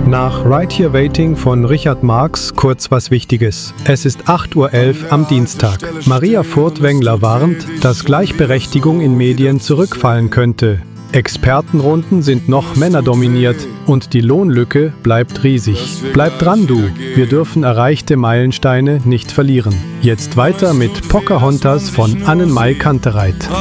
Nach Right Here Waiting von Richard Marx kurz was Wichtiges. Es ist 8:11 Uhr am Dienstag. Maria Furtwängler warnt, dass Gleichberechtigung in Medien zurückfallen könnte. Expertenrunden sind noch männerdominiert und die Lohnlücke bleibt riesig. Bleib dran, du! Wir dürfen erreichte Meilensteine nicht verlieren. Jetzt weiter mit Pocahontas von Annenmai Kantereit.